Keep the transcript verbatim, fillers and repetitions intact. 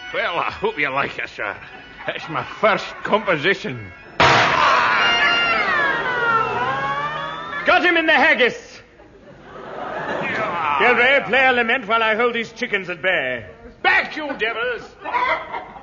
Well, I hope you like it, sir. It's my first composition. Got him in the haggis. Gilray, play a lament while I hold these chickens at bay. Back, you devils!